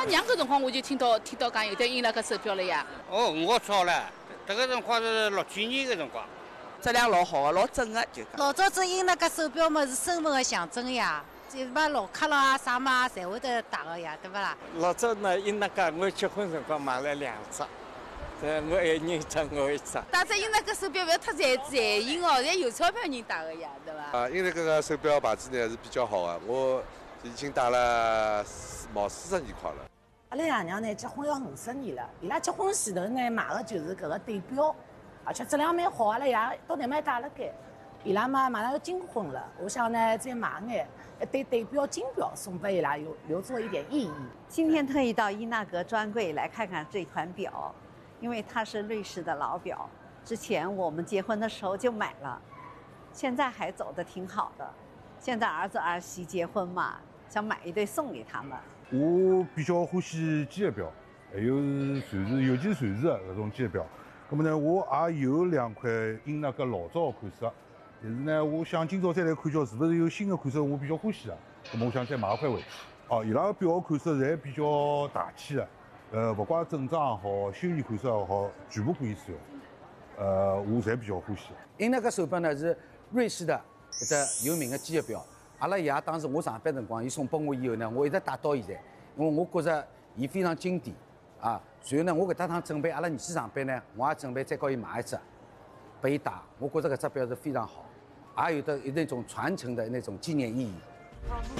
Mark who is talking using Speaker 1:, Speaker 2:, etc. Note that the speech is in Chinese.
Speaker 1: 娘搿辰光我就听到讲有得英拉格手表了呀。
Speaker 2: 哦，我操了，这个辰光是60几年的辰光，
Speaker 3: 质量老好个，老真个就讲。
Speaker 4: 老早子英拉格手表嘛是身份的象征呀，就嘛老客了啊啥嘛侪会得戴个呀，对不啦？
Speaker 5: 老早呢，英拉格我结婚辰光买了2只，我一人一只，我一只。
Speaker 1: 戴只英拉格手表不要太财型哦，现在有钞票人戴个呀，对吧？
Speaker 6: 英拉格个手表牌子呢是比较好的，我已经戴了毛40年快了。
Speaker 7: 阿拉爷娘呢结婚要50年了，伊拉结婚前头呢买的就是搿个对表，而且质量蛮好，阿拉爷到现在还戴辣盖。伊拉嘛马上要金婚了，我想呢再买眼一对对表金表送给伊拉，留作一点意义。
Speaker 8: 今天特意到英纳格专柜来看看这款表，因为它是瑞士的老表，之前我们结婚的时候就买了，现在还走得挺好的。现在儿子儿媳结婚嘛，想买一对送给他们。
Speaker 9: 我比较欢喜机械表，还有传世，尤其是传世的搿种机械表。那么呢，我也有2块英纳格老早的款式，但是呢，我想今朝再来看叫是不是有新的款式我比较欢喜的，那么我想再买一块回去。哦，伊拉个表款式侪比较大气的，不管正装也好，休闲款式也好，全部可以选。我侪比较欢喜。
Speaker 10: 英纳格手表呢是瑞士的一只有名的机械表。阿拉爷当时我上班辰光，伊送拨我以后呢，我一直戴到现在，因为我觉着伊非常经典啊。随后呢，我搿搭趟准备阿拉儿子上班呢，我也准备再告伊买一只，拨伊戴。我觉着搿只表是非常好，也有的那种传承的那种纪念意义。